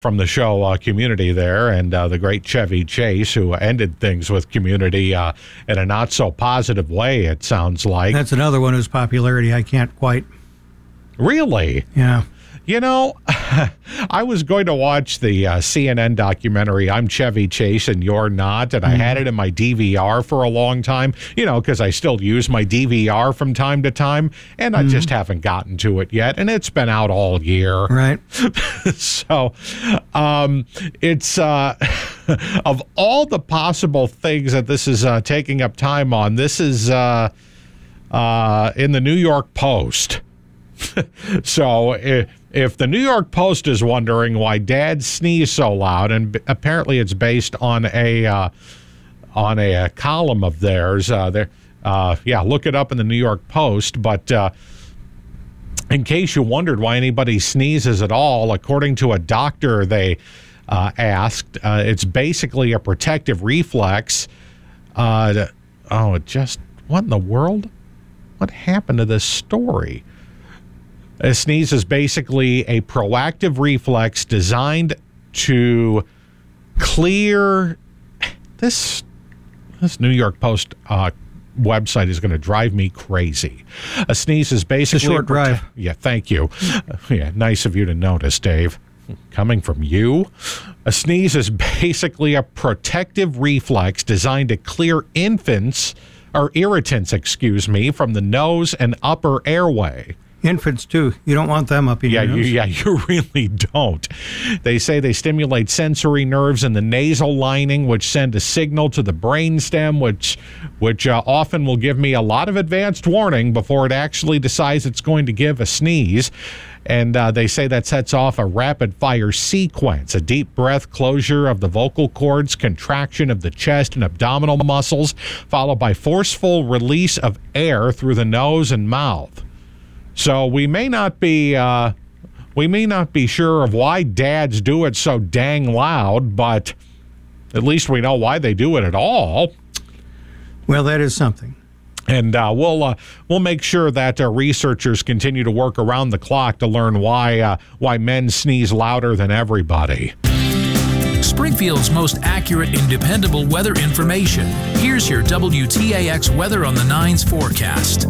from the show Community there, and the great Chevy Chase, who ended things with Community in a not-so-positive way, it sounds like. That's another one whose popularity I can't quite... Really? Yeah. You know, I was going to watch the CNN documentary, I'm Chevy Chase and You're Not, and I had it in my DVR for a long time, you know, because I still use my DVR from time to time, and I just haven't gotten to it yet, and it's been out all year. Right. So it's, of all the possible things that this is taking up time on, this is in the New York Post. So if the New York Post is wondering why dads sneeze so loud, and apparently it's based on a column of theirs, look it up in the New York Post. But in case you wondered why anybody sneezes at all, according to a doctor they asked, it's basically a protective reflex. What in the world? What happened to this story? A sneeze is basically a proactive reflex designed to clear this New York Post website is going to drive me crazy. A sneeze is basically a short drive. Yeah, thank you. Yeah, nice of you to notice, Dave. Coming from you. A sneeze is basically a protective reflex designed to clear irritants, from the nose and upper airway. Infants, too. You don't want them up in your nose. You really don't. They say they stimulate sensory nerves in the nasal lining, which send a signal to the brainstem, which often will give me a lot of advanced warning before it actually decides it's going to give a sneeze. And they say that sets off a rapid-fire sequence, a deep breath, closure of the vocal cords, contraction of the chest and abdominal muscles, followed by forceful release of air through the nose and mouth. So we may not be sure of why dads do it so dang loud, but at least we know why they do it at all. Well, that is something. And we'll make sure that researchers continue to work around the clock to learn why men sneeze louder than everybody. Springfield's most accurate and dependable weather information. Here's your WTAX weather on the 9's forecast.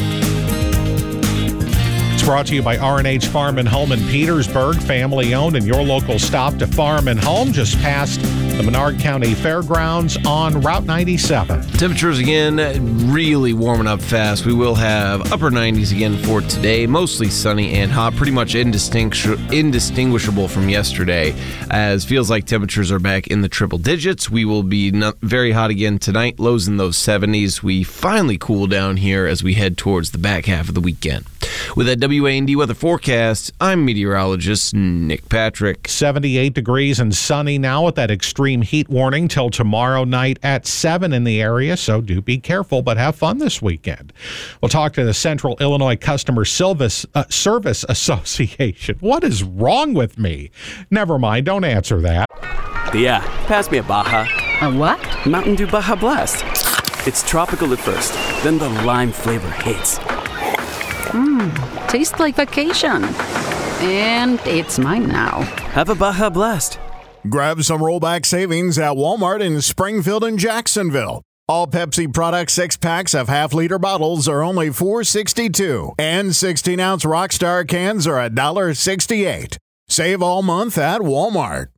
It's brought to you by R&H Farm and Home in Petersburg, family owned, and your local stop to farm and home just past the Menard County Fairgrounds on Route 97. Temperatures again really warming up fast. We will have upper 90s again for today, mostly sunny and hot, pretty much indistinguishable from yesterday, as feels like temperatures are back in the triple digits. We will be very hot again tonight, lows in those 70s. We finally cool down here as we head towards the back half of the weekend. With that WAND weather forecast, I'm meteorologist Nick Patrick. 78 degrees and sunny now with that extreme heat warning till tomorrow night at 7 in the area, so do be careful, but have fun this weekend. We'll talk to the Central Illinois Customer Service Association. What is wrong with me? Never mind, don't answer that. Yeah, pass me a Baja. A what? Mountain Dew Baja Blast. It's tropical at first, then the lime flavor hits. Tastes like vacation. And it's mine now. Have a Baja Blast. Grab some rollback savings at Walmart in Springfield and Jacksonville. All Pepsi product 6-packs of half-liter bottles are only $4.62, and 16-ounce Rockstar cans are $1.68. Save all month at Walmart.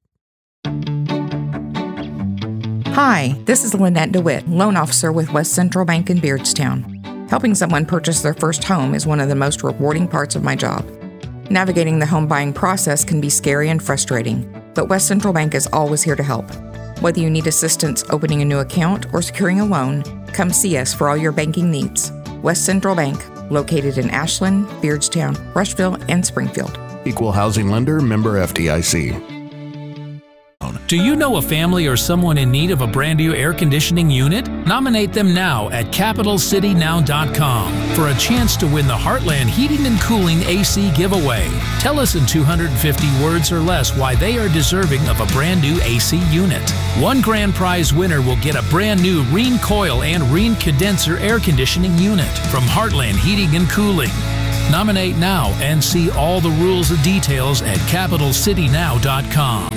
Hi, this is Lynette DeWitt, loan officer with West Central Bank in Beardstown. Helping someone purchase their first home is one of the most rewarding parts of my job. Navigating the home buying process can be scary and frustrating, but West Central Bank is always here to help. Whether you need assistance opening a new account or securing a loan, come see us for all your banking needs. West Central Bank, located in Ashland, Beardstown, Rushville, and Springfield. Equal housing lender, member FDIC. Do you know a family or someone in need of a brand new air conditioning unit? Nominate them now at CapitalCityNow.com for a chance to win the Heartland Heating and Cooling AC giveaway. Tell us in 250 words or less why they are deserving of a brand new AC unit. One grand prize winner will get a brand new Rheem Coil and Rheem Condenser air conditioning unit from Heartland Heating and Cooling. Nominate now and see all the rules and details at CapitalCityNow.com.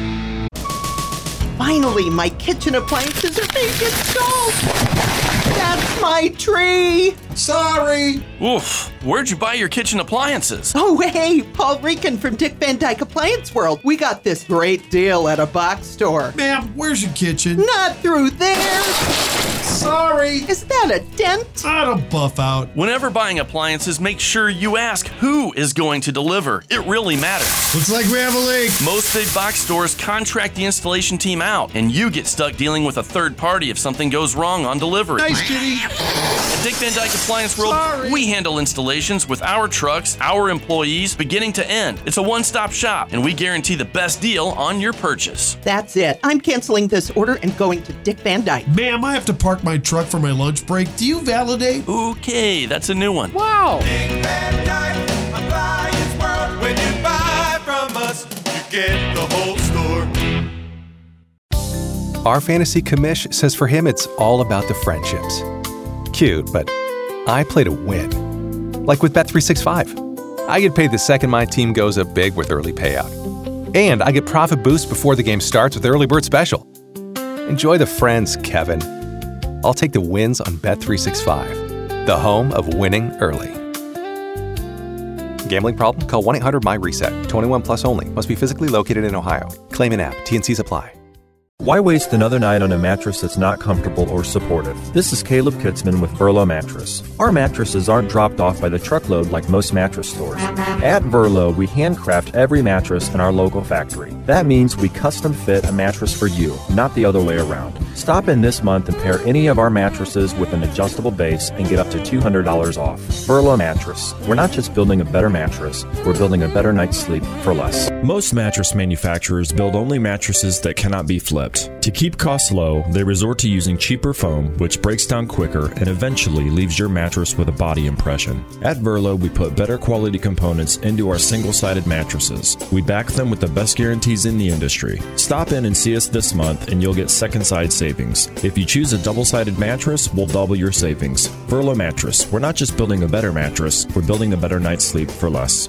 Finally, my kitchen appliances are being installed. That's my tree. Sorry. Oof. Where'd you buy your kitchen appliances? Oh, hey, Paul Rican from Dick Van Dyke Appliance World. We got this great deal at a box store. Ma'am, where's your kitchen? Not through there. Sorry. Is that a dent? I'll buff out. Whenever buying appliances, make sure you ask who is going to deliver. It really matters. Looks like we have a leak. Most big box stores contract the installation team out, and you get stuck dealing with a third party if something goes wrong on delivery. Nice, Kitty. At Dick Van Dyke Appliance World, we handle installations with our trucks, our employees, beginning to end. It's a one-stop shop, and we guarantee the best deal on your purchase. That's it. I'm canceling this order and going to Dick Van Dyke. Ma'am, I have to park my truck for my lunch break. Do you validate? Okay, that's a new one. Wow. Dick Van Dyke Appliance World. When you buy from us, you get the whole store. Our fantasy commish says for him it's all about the friendships. Cute, but I play to win. Like with Bet365. I get paid the second my team goes up big with early payout. And I get profit boost before the game starts with Early Bird Special. Enjoy the friends, Kevin. I'll take the wins on Bet365, the home of winning early. Gambling problem? Call 1-800-MY-RESET. 21 plus only. Must be physically located in Ohio. Claim in app. T&Cs apply. Why waste another night on a mattress that's not comfortable or supportive? This is Caleb Kitzman with Verlo Mattress. Our mattresses aren't dropped off by the truckload like most mattress stores. At Verlo, we handcraft every mattress in our local factory. That means we custom fit a mattress for you, not the other way around. Stop in this month and pair any of our mattresses with an adjustable base and get up to $200 off. Verlo Mattress. We're not just building a better mattress, we're building a better night's sleep for less. Most mattress manufacturers build only mattresses that cannot be flipped. To keep costs low, they resort to using cheaper foam, which breaks down quicker and eventually leaves your mattress with a body impression. At Verlo, we put better quality components into our single-sided mattresses. We back them with the best guarantees in the industry. Stop in and see us this month and you'll get second side savings. If you choose a double-sided mattress, we'll double your savings. Verlo Mattress. We're not just building a better mattress, we're building a better night's sleep for less.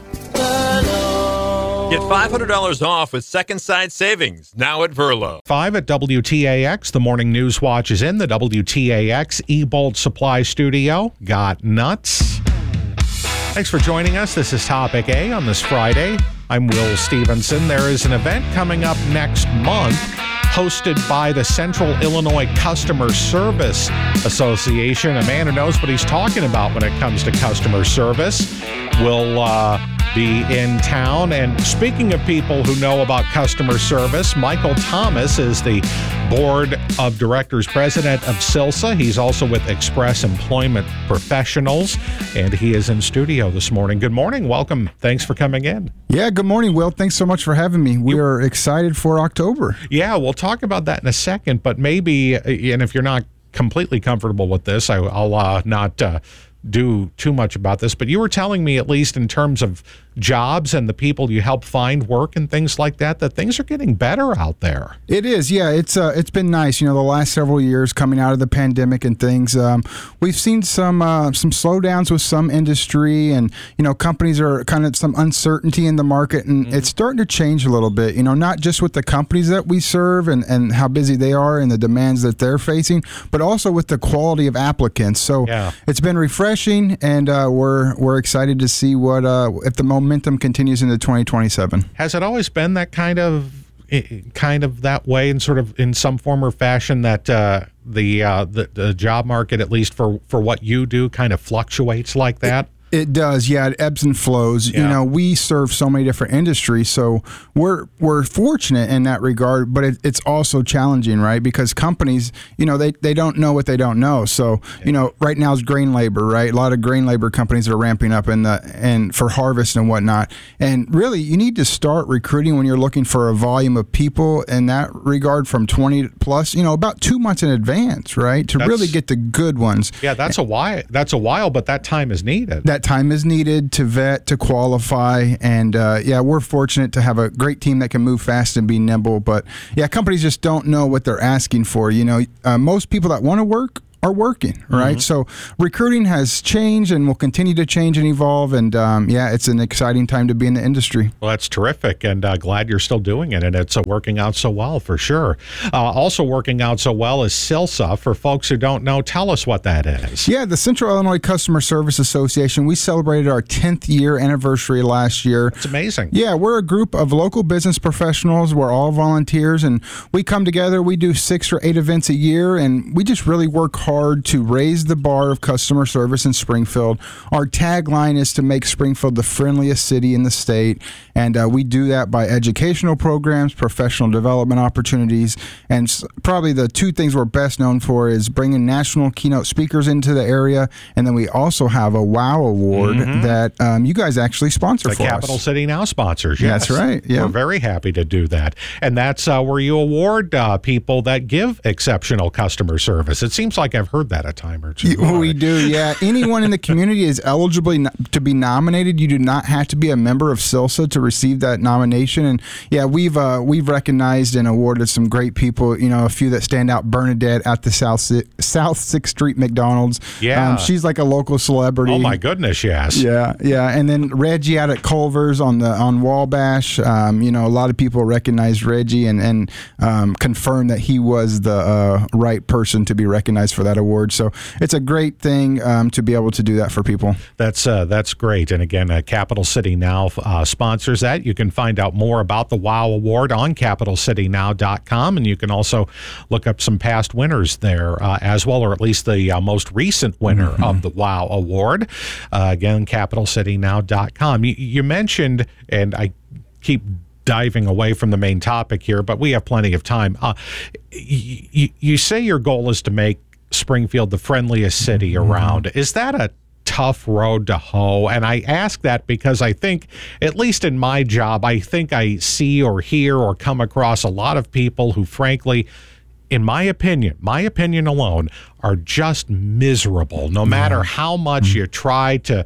Get $500 off with second side savings now at Verlo. 5 at WTAX. The Morning News Watch is in the WTAX Ebold Supply Studio. Got nuts. Thanks for joining us. This is Topic A on this Friday. I'm Will Stevenson. There is an event coming up next month hosted by the Central Illinois Customer Service Association. A man who knows what he's talking about when it comes to customer service will be in town. And speaking of people who know about customer service, Michael Thomas is the Board of Directors President of CILSA. He's also with Express Employment Professionals, and he is in studio this morning. Good morning. Welcome. Thanks for coming in. Yeah, good morning, Will. Thanks so much for having me. We are excited for October. Yeah, we'll talk about that in a second, but maybe, and if you're not completely comfortable with this, I'll not do too much about this, but you were telling me, at least in terms of jobs and the people you help find work and things like that, that things are getting better out there. It is, yeah. It's been nice. You know, the last several years coming out of the pandemic and things, we've seen some slowdowns with some industry, and you know, companies are kind of some uncertainty in the market, and it's starting to change a little bit. You know, not just with the companies that we serve and how busy they are and the demands that they're facing, but also with the quality of applicants. So it's been refreshing, and we're excited to see what if the momentum continues into 2027. Has it always been that kind of that way, and sort of in some form or fashion, that the job market, at least for what you do, kind of fluctuates like that? It does, yeah. It ebbs and flows. Yeah. You know, we serve so many different industries, so we're fortunate in that regard. But it's also challenging, right? Because companies, you know, they don't know what they don't know. So you know, right now is grain labor, right? A lot of grain labor companies are ramping up and for harvest and whatnot. And really, you need to start recruiting when you're looking for a volume of people in that regard from 20 plus. You know, about 2 months in advance, right? To really get the good ones. Yeah, that's a while, but that time is needed. That time is needed to vet, to qualify, and yeah, we're fortunate to have a great team that can move fast and be nimble. But yeah, companies just don't know what they're asking for. You know, most people that want to work are working, right? So recruiting has changed and will continue to change and evolve. And it's an exciting time to be in the industry. Well, that's terrific, and glad you're still doing it, and it's working out so well for sure. Also working out so well is CILSA. For folks who don't know, tell us what that is. Yeah, the Central Illinois Customer Service Association. We celebrated our 10th year anniversary last year. It's amazing. Yeah, we're a group of local business professionals. We're all volunteers, and we come together. We do 6 or 8 events a year, and we just really work hard to raise the bar of customer service in Springfield. Our tagline is to make Springfield the friendliest city in the state, and we do that by educational programs, professional development opportunities, and probably the 2 things we're best known for is bringing national keynote speakers into the area, and then we also have a WOW Award that you guys actually sponsor for us. The Capital City Now sponsors, yes. That's right. Yeah. We're very happy to do that, and that's where you award people that give exceptional customer service. It seems like I've heard that a time or two. We do, yeah. Anyone in the community is eligible to be nominated. You do not have to be a member of CILSA to receive that nomination. And yeah, we've recognized and awarded some great people. You know, a few that stand out. Bernadette at the South 6th Street McDonald's. Yeah, she's like a local celebrity. Oh my goodness, yes. Yeah. And then Reggie out at Culver's on Wabash. You know, a lot of people recognized Reggie and confirmed that he was the right person to be recognized for that award. So it's a great thing to be able to do that for people. That's great. And again, Capital City Now sponsors that. You can find out more about the WOW Award on CapitalCityNow.com, and you can also look up some past winners there as well, or at least the most recent winner of the WOW Award. Again, CapitalCityNow.com. You mentioned, and I keep diving away from the main topic here, but we have plenty of time. You say your goal is to make Springfield the friendliest city around. Is that a tough road to hoe? And I ask that because I think, at least in my job, I think I see or hear or come across a lot of people who, frankly, in my opinion alone, are just miserable, no matter how much you try to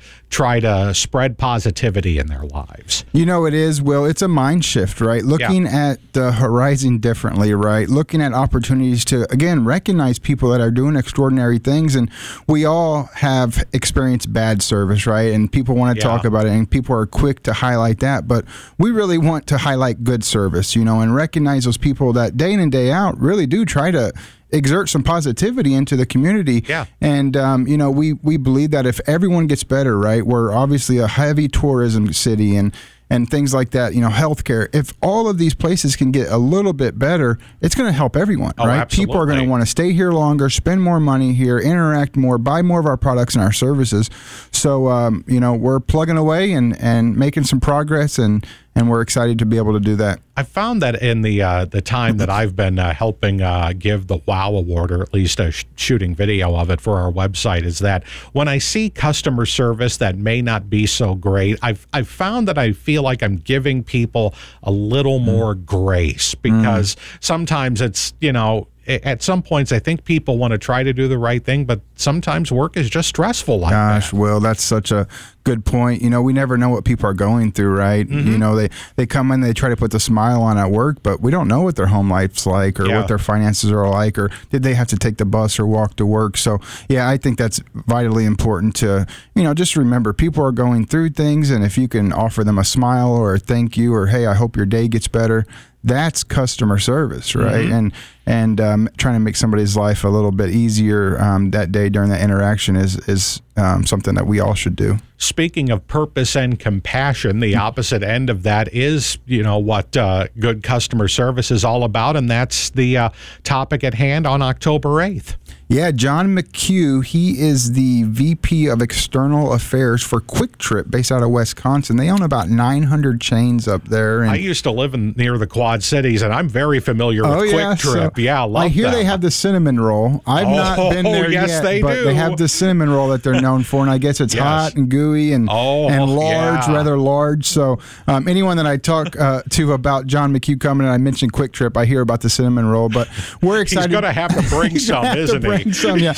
spread positivity in their lives. You know, it is, Will. It's a mind shift, right? Looking at the horizon differently, right? Looking at opportunities to, again, recognize people that are doing extraordinary things. And we all have experienced bad service, right? And people want to talk about it, and people are quick to highlight that. But we really want to highlight good service, you know, and recognize those people that day in and day out really do try to exert some positivity into the community. Yeah. And, you know, we believe that if everyone gets better, right, we're obviously a heavy tourism city and things like that, you know, healthcare. If all of these places can get a little bit better, it's going to help everyone, right? Absolutely. People are going to want to stay here longer, spend more money here, interact more, buy more of our products and our services. So, you know, we're plugging away and making some progress, and we're excited to be able to do that. I found that in the time that I've been helping give the WOW Award, or at least shooting video of it for our website, is that when I see customer service that may not be so great, I've found that I feel like I'm giving people a little more grace, because sometimes it's, you know, at some points, I think people want to try to do the right thing, but sometimes work is just stressful like that. Gosh, Will, that's such a good point. You know, we never know what people are going through, right? You know, they come in, they try to put the smile on at work, but we don't know what their home life's like, or what their finances are like, or did they have to take the bus or walk to work. So, yeah, I think that's vitally important to, you know, just remember people are going through things, and if you can offer them a smile or a thank you, or, hey, I hope your day gets better, that's customer service, right? And trying to make somebody's life a little bit easier that day during that interaction is something that we all should do. Speaking of purpose and compassion, the opposite end of that is, you know, what good customer service is all about, and that's the topic at hand on October 8th. Yeah, John McHugh, he is the VP of External Affairs for Quick Trip, based out of Wisconsin. They own about 900 chains up there. And I used to live near the Quad Cities, and I'm very familiar with Quick Trip. So yeah, love I hear them. They have the cinnamon roll. I've not been there yet, but they have the cinnamon roll that they're known for, and I guess it's hot and gooey and large, rather large. So anyone that I talk to about John McHugh coming, and I mentioned Quick Trip, I hear about the cinnamon roll, but we're excited. He's going to have to bring some, isn't he? Some, yeah.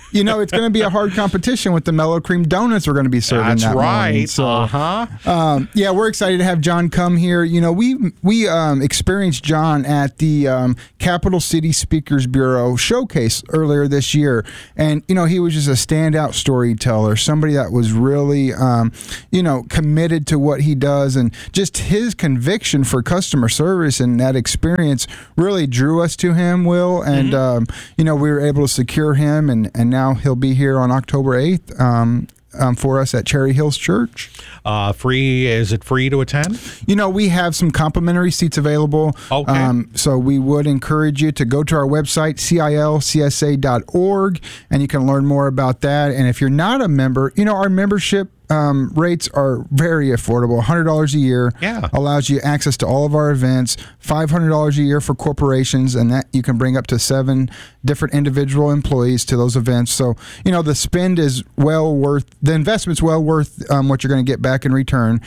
it's going to be a hard competition with the Mellow Cream Donuts we're going to be serving. That's that right. morning. So, yeah, we're excited to have John come here. We experienced John at the Capital City Speakers Bureau showcase earlier this year, and he was just a standout storyteller, somebody that was really committed to what he does, and just his conviction for customer service and that experience really drew us to him, Will, and we were able to secure him, and now he'll be here on October 8th for us at Cherry Hills Church. Is it free to attend? We have some complimentary seats available. Okay. So we would encourage you to go to our website, cilcsa.org, and you can learn more about that. And if you're not a member, our membership rates are very affordable. $100 a year allows you access to all of our events. $500 a year for corporations, and that you can bring up to 7 different individual employees to those events. So the spend is the investment's well worth what you're going to get back in return.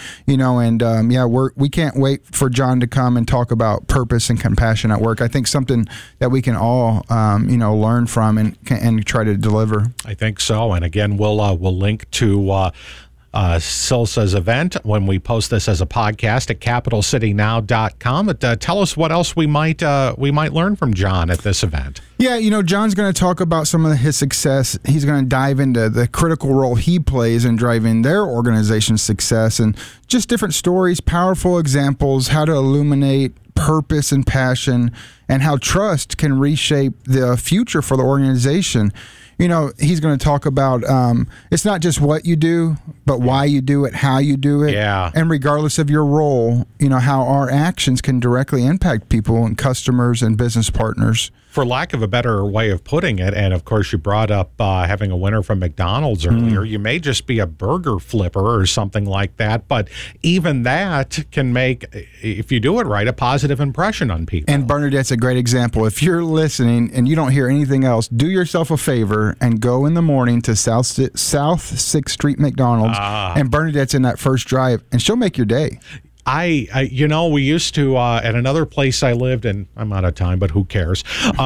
We can't wait for John to come and talk about purpose and compassion at work. I think something that we can all learn from and try to deliver. I think so. And again, we'll link to Silsa's event when we post this as a podcast at capitalcitynow.com. Tell us what else we might learn from John at this event. Yeah, John's going to talk about some of his success. He's going to dive into the critical role he plays in driving their organization's success, and just different stories, powerful examples, how to illuminate purpose and passion, and how trust can reshape the future for the organization. He's going to talk about it's not just what you do, but why you do it, how you do it. Yeah. And regardless of your role, how our actions can directly impact people and customers and business partners. For lack of a better way of putting it, and of course you brought up having a winner from McDonald's earlier, you may just be a burger flipper or something like that, but even that can make, if you do it right, a positive impression on people. And Bernadette's a great example. If you're listening and you don't hear anything else, do yourself a favor and go in the morning to South 6th Street McDonald's, and Bernadette's in that first drive, and she'll make your day. We used to at another place I lived, and I'm out of time, but who cares?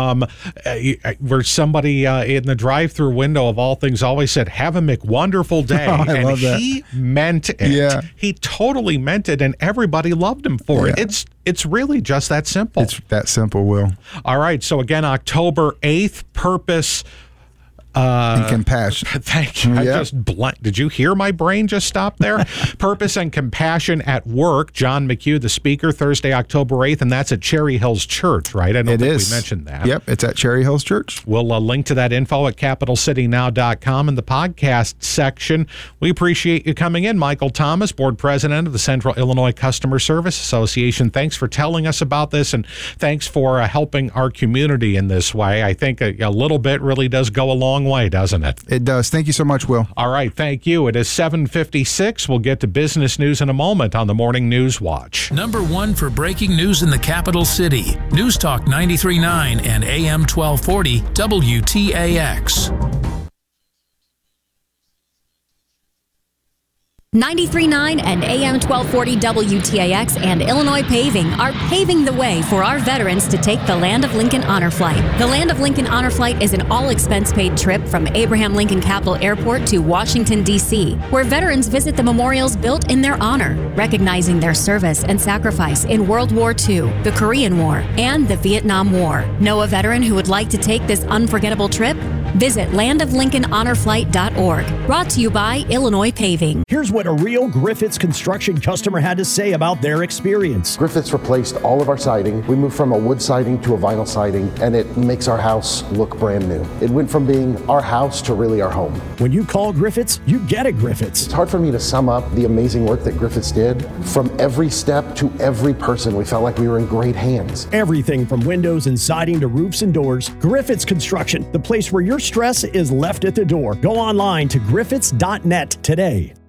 Where somebody in the drive-through window of all things always said, "Have a McWonderful day," I love that. He meant it. Yeah. He totally meant it, and everybody loved him for it. It's really just that simple. It's that simple, Will. All right. So again, October 8th, Purpose. And compassion. Thank you. I just blanked. Did you hear my brain just stop there? Purpose and Compassion at Work. John McHugh, the speaker, Thursday, October 8th, and that's at Cherry Hills Church, right? I don't think we mentioned that. Yep, it's at Cherry Hills Church. We'll link to that info at capitalcitynow.com in the podcast section. We appreciate you coming in. Michael Thomas, Board President of the Central Illinois Customer Service Association. Thanks for telling us about this, and thanks for helping our community in this way. I think a little bit really does go a long way, doesn't it? It does. Thank you so much, Will. All right, thank you. It is 7:56. We'll get to business news in a moment on the Morning News Watch. Number one for breaking news in the capital city. News Talk 93.9 and AM 1240 WTAX. 93.9 and AM 1240 WTAX and Illinois Paving are paving the way for our veterans to take the Land of Lincoln Honor Flight. The Land of Lincoln Honor Flight is an all-expense-paid trip from Abraham Lincoln Capital Airport to Washington, D.C., where veterans visit the memorials built in their honor, recognizing their service and sacrifice in World War II, the Korean War, and the Vietnam War. Know a veteran who would like to take this unforgettable trip? Visit landoflincolnhonorflight.org. Brought to you by Illinois Paving. Here's what a real Griffiths construction customer had to say about their experience. Griffiths replaced all of our siding. We moved from a wood siding to a vinyl siding, and it makes our house look brand new. It went from being our house to really our home. When you call Griffiths, you get a Griffiths. It's hard for me to sum up the amazing work that Griffiths did. From every step to every person, we felt like we were in great hands. Everything from windows and siding to roofs and doors. Griffiths Construction, the place where your stress is left at the door. Go online to griffiths.net today.